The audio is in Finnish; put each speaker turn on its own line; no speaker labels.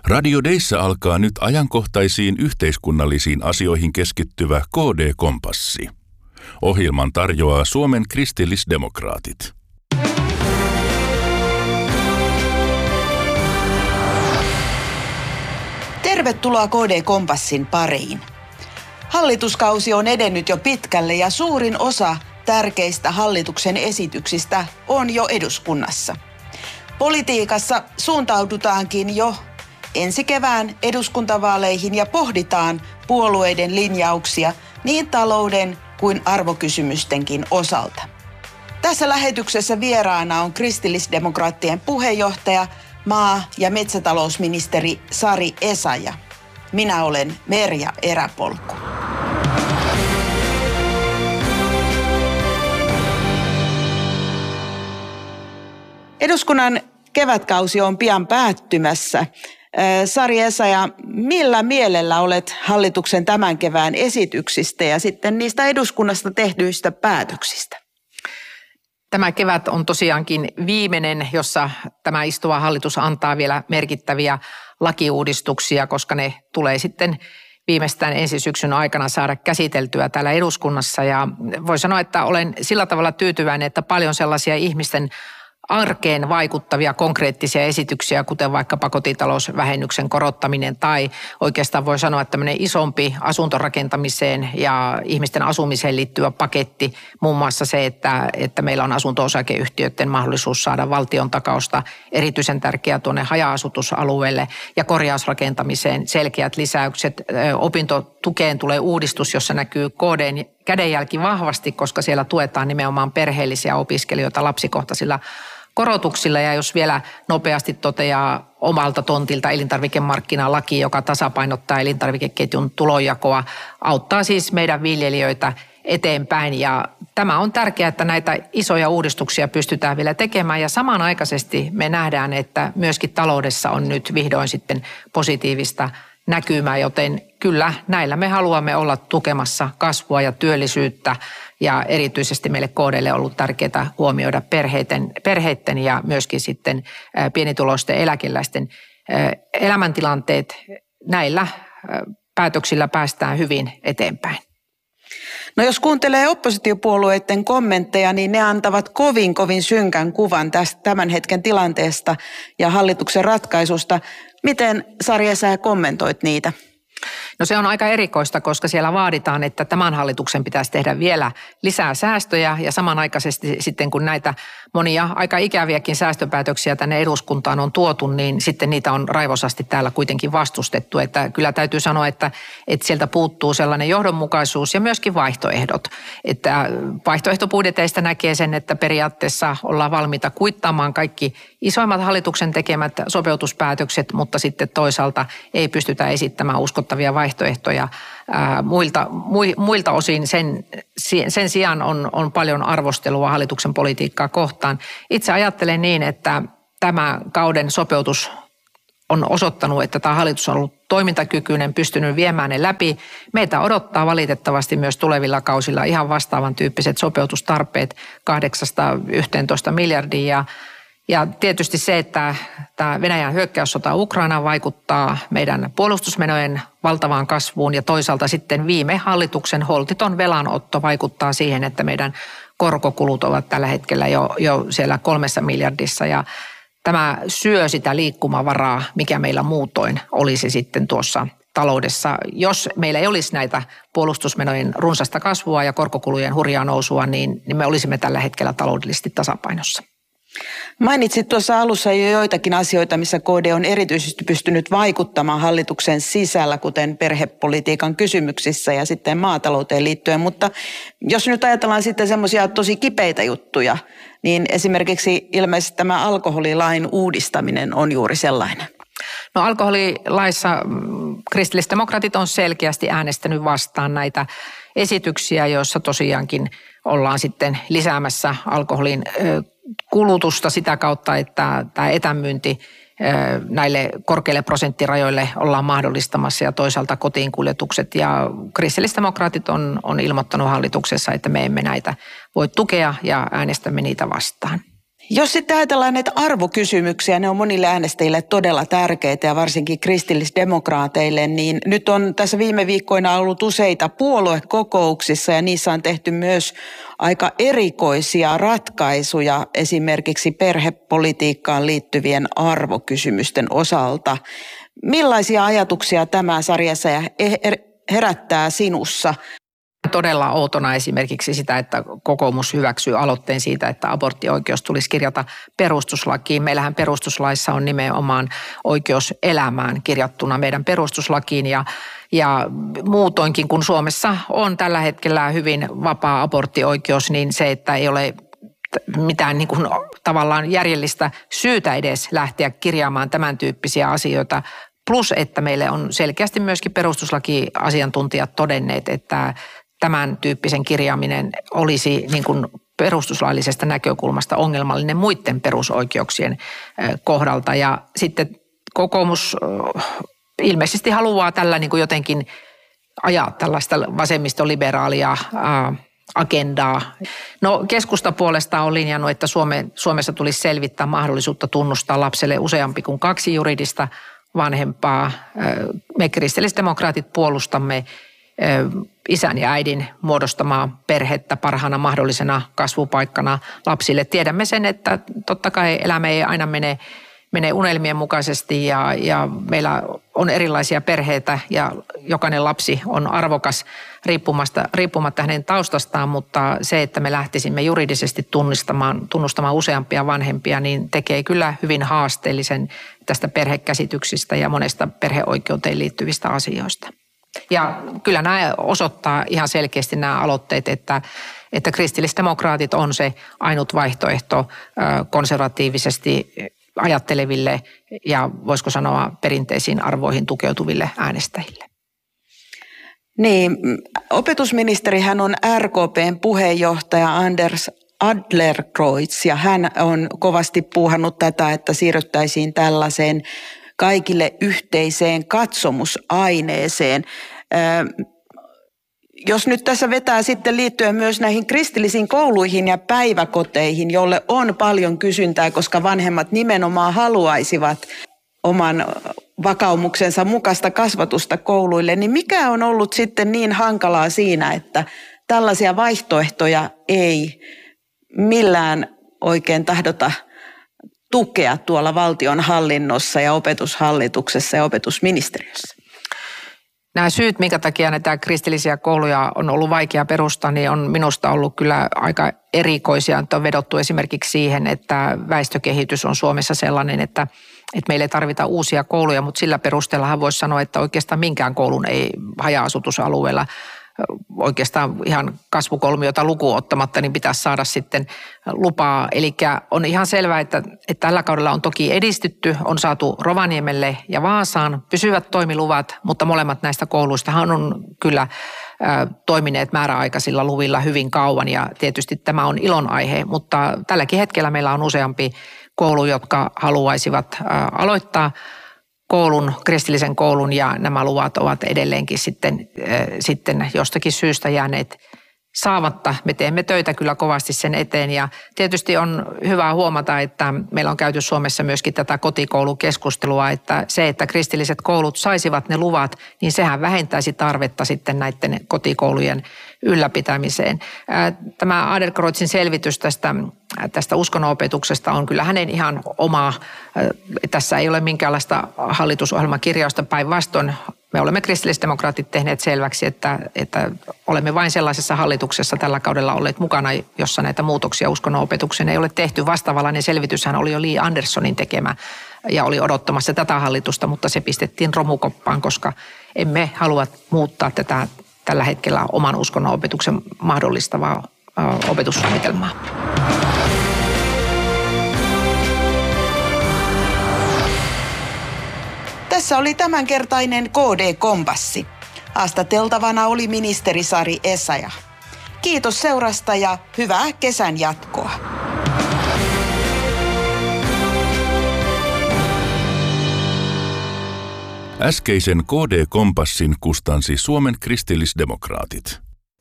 Radio Deissä alkaa nyt ajankohtaisiin yhteiskunnallisiin asioihin keskittyvä KD-kompassi. Ohjelman tarjoaa Suomen kristillisdemokraatit.
Tervetuloa KD-kompassin pariin. Hallituskausi on edennyt jo pitkälle ja suurin osa tärkeistä hallituksen esityksistä on jo eduskunnassa. Politiikassa suuntaudutaankin jo ensi kevään eduskuntavaaleihin ja pohditaan puolueiden linjauksia niin talouden kuin arvokysymystenkin osalta. Tässä lähetyksessä vieraana on kristillisdemokraattien puheenjohtaja, maa- ja metsätalousministeri Sari Essayah. Minä olen Merja Eräpolku. Eduskunnan kevätkausi on pian päättymässä. Sari Essayah, millä mielellä olet hallituksen tämän kevään esityksistä ja sitten niistä eduskunnasta tehdyistä päätöksistä?
Tämä kevät on tosiaankin viimeinen, jossa tämä istuva hallitus antaa vielä merkittäviä lakiuudistuksia, koska ne tulee sitten viimeistään ensi syksyn aikana saada käsiteltyä täällä eduskunnassa. Ja voi sanoa, että olen sillä tavalla tyytyväinen, että paljon sellaisia ihmisten arkeen vaikuttavia konkreettisia esityksiä, kuten vaikkapa kotitalousvähennyksen korottaminen tai oikeastaan voi sanoa, että tämmöinen isompi asuntorakentamiseen ja ihmisten asumiseen liittyvä paketti. Muun muassa se, että meillä on asunto-osakeyhtiöiden mahdollisuus saada valtion takausta erityisen tärkeää tuonne haja-asutusalueelle ja korjausrakentamiseen selkeät lisäykset. Opintotukeen tulee uudistus, jossa näkyy KD:n kädenjälki vahvasti, koska siellä tuetaan nimenomaan perheellisiä opiskelijoita lapsikohtaisilla korotuksilla. Ja jos vielä nopeasti toteaa omalta tontilta elintarvikemarkkinalaki, joka tasapainottaa elintarvikeketjun tulonjakoa, auttaa siis meidän viljelijöitä eteenpäin. Ja tämä on tärkeää, että näitä isoja uudistuksia pystytään vielä tekemään. Ja samanaikaisesti me nähdään, että myöskin taloudessa on nyt vihdoin sitten positiivista näkymää, joten kyllä näillä me haluamme olla tukemassa kasvua ja työllisyyttä ja erityisesti meille KD:lle on ollut tärkeää huomioida perheiden ja myöskin sitten pienituloisten eläkeläisten elämäntilanteet. Näillä päätöksillä päästään hyvin eteenpäin.
No jos kuuntelee oppositiopuolueiden kommentteja, niin ne antavat kovin synkän kuvan tästä tämän hetken tilanteesta ja hallituksen ratkaisusta. Miten, Sari Essayah, kommentoit niitä?
No se on aika erikoista, koska siellä vaaditaan, että tämän hallituksen pitäisi tehdä vielä lisää säästöjä ja samanaikaisesti sitten kun näitä monia aika ikäviäkin säästöpäätöksiä tänne eduskuntaan on tuotu, niin sitten niitä on raivosasti täällä kuitenkin vastustettu. Että kyllä täytyy sanoa, että sieltä puuttuu sellainen johdonmukaisuus ja myöskin vaihtoehdot. Että vaihtoehtobudjeteista näkee sen, että periaatteessa ollaan valmiita kuittaamaan kaikki isoimmat hallituksen tekemät sopeutuspäätökset, mutta sitten toisaalta ei pystytä esittämään uskottavia vaihtoehtoja muilta osin. Sen sijaan on paljon arvostelua hallituksen politiikkaa kohtaan. Itse ajattelen niin, että tämä kauden sopeutus on osoittanut, että tämä hallitus on ollut toimintakykyinen, pystynyt viemään ne läpi. Meitä odottaa valitettavasti myös tulevilla kausilla ihan vastaavan tyyppiset sopeutustarpeet 8–11 miljardia. Ja tietysti se, että tämä Venäjän hyökkäyssota Ukrainaan vaikuttaa meidän puolustusmenojen valtavaan kasvuun ja toisaalta sitten viime hallituksen holtiton velanotto vaikuttaa siihen, että meidän korkokulut ovat tällä hetkellä jo siellä 3 miljardissa ja tämä syö sitä liikkumavaraa, mikä meillä muutoin olisi sitten tuossa taloudessa. Jos meillä ei olisi näitä puolustusmenojen runsasta kasvua ja korkokulujen hurjaa nousua, niin me olisimme tällä hetkellä taloudellisesti tasapainossa.
Mainitsit tuossa alussa jo joitakin asioita, missä KD on erityisesti pystynyt vaikuttamaan hallituksen sisällä, kuten perhepolitiikan kysymyksissä ja sitten maatalouteen liittyen. Mutta jos nyt ajatellaan sitten semmoisia tosi kipeitä juttuja, niin esimerkiksi ilmeisesti tämä alkoholilain uudistaminen on juuri sellainen.
No alkoholilaissa kristillisdemokraatit on selkeästi äänestänyt vastaan näitä esityksiä, joissa tosiaankin ollaan sitten lisäämässä alkoholin kulutusta sitä kautta, että tämä etämyynti näille korkeille prosenttirajoille ollaan mahdollistamassa ja toisaalta kotiin kuljetukset. Ja kristillisdemokraatit on ilmoittanut hallituksessa, että me emme näitä voi tukea ja äänestämme niitä vastaan.
Jos sitten ajatellaan näitä arvokysymyksiä, ne on monille äänestäjille todella tärkeitä ja varsinkin kristillisdemokraateille, niin nyt on tässä viime viikkoina ollut useita puoluekokouksissa ja niissä on tehty myös aika erikoisia ratkaisuja esimerkiksi perhepolitiikkaan liittyvien arvokysymysten osalta. Millaisia ajatuksia tämä sarjassa herättää sinussa?
Todella outona esimerkiksi sitä, että kokoomus hyväksyy aloitteen siitä, että aborttioikeus tulisi kirjata perustuslakiin. Meillähän perustuslaissa on nimenomaan oikeus elämään kirjattuna meidän perustuslakiin ja muutoinkin, kun Suomessa on tällä hetkellä hyvin vapaa aborttioikeus, niin se, että ei ole mitään niin kuin tavallaan järjellistä syytä edes lähteä kirjaamaan tämän tyyppisiä asioita. Plus, että meille on selkeästi myöskin perustuslakiasiantuntijat todenneet, että tämän tyyppisen kirjaaminen olisi niin kuin perustuslaillisesta näkökulmasta ongelmallinen muiden perusoikeuksien kohdalta. Ja sitten kokoomus ilmeisesti haluaa tällä niin kuin jotenkin ajaa tällaista vasemmistoliberaalia agendaa. No keskusta puolestaan on linjannut, että Suomessa tulisi selvittää mahdollisuutta tunnustaa lapselle useampi kuin 2 juridista vanhempaa. Me kristillisdemokraatit puolustamme isän ja äidin muodostamaa perhettä parhaana mahdollisena kasvupaikkana lapsille. Tiedämme sen, että totta kai elämä ei aina mene unelmien mukaisesti ja meillä on erilaisia perheitä ja jokainen lapsi on arvokas riippumatta hänen taustastaan, mutta se, että me lähtisimme juridisesti tunnustamaan useampia vanhempia, niin tekee kyllä hyvin haasteellisen tästä perhekäsityksistä ja monesta perheoikeuteen liittyvistä asioista. Ja kyllä nämä osoittaa ihan selkeästi nämä aloitteet, että kristillisdemokraatit on se ainut vaihtoehto konservatiivisesti ajatteleville ja voisiko sanoa perinteisiin arvoihin tukeutuville äänestäjille.
Niin, opetusministerihän on RKP:n puheenjohtaja Anders Adlercreutz ja hän on kovasti puuhannut tätä, että siirryttäisiin tällaiseen kaikille yhteiseen katsomusaineeseen. Jos nyt tässä vetää sitten liittyen myös näihin kristillisiin kouluihin ja päiväkoteihin, jolle on paljon kysyntää, koska vanhemmat nimenomaan haluaisivat oman vakaumuksensa mukaista kasvatusta kouluille, niin mikä on ollut sitten niin hankalaa siinä, että tällaisia vaihtoehtoja ei millään oikein tahdota tukea tuolla valtionhallinnossa ja opetushallituksessa ja opetusministeriössä?
Nämä syyt, minkä takia näitä kristillisiä kouluja on ollut vaikea perustaa, niin on minusta ollut kyllä aika erikoisia. Nyt on vedottu esimerkiksi siihen, että väestökehitys on Suomessa sellainen, että meillä ei tarvita uusia kouluja, mutta sillä perusteellahan voisi sanoa, että oikeastaan minkään koulun ei haja-asutusalueella oikeastaan ihan kasvukolmiota lukuun ottamatta, niin pitäisi saada sitten lupaa. Eli on ihan selvää, että tällä kaudella on toki edistytty, on saatu Rovaniemelle ja Vaasaan pysyvät toimiluvat, mutta molemmat näistä kouluistahan on kyllä toimineet määräaikaisilla luvilla hyvin kauan ja tietysti tämä on ilonaihe, mutta tälläkin hetkellä meillä on useampi koulu, jotka haluaisivat aloittaa kristillisen koulun ja nämä luvat ovat edelleenkin sitten jostakin syystä jääneet saamatta. Me teemme töitä kyllä kovasti sen eteen ja tietysti on hyvä huomata, että meillä on käyty Suomessa myöskin tätä kotikoulukeskustelua, että se, että kristilliset koulut saisivat ne luvat, niin sehän vähentäisi tarvetta sitten näiden kotikoulujen ylläpitämiseen. Tämä Adlercreutzin selvitys tästä uskonnonopetuksesta on kyllä hänen ihan oma. Tässä ei ole minkäänlaista hallitusohjelmakirjausta, päinvastoin. Me olemme kristillisdemokraatit tehneet selväksi, että olemme vain sellaisessa hallituksessa tällä kaudella olleet mukana, jossa näitä muutoksia uskonnonopetukseen ei ole tehty. Vastaavallainen selvityshän oli jo Li Anderssonin tekemä ja oli odottamassa tätä hallitusta, mutta se pistettiin romukoppaan, koska emme halua muuttaa tätä tällä hetkellä oman uskonnonopetuksen mahdollistavaa opetussuunnitelmaa.
Tässä oli tämänkertainen KD-kompassi. Haastateltavana oli ministeri Sari Essayah. Kiitos seurasta ja hyvää kesän jatkoa.
Äskeisen KD-kompassin kustansi Suomen kristillisdemokraatit.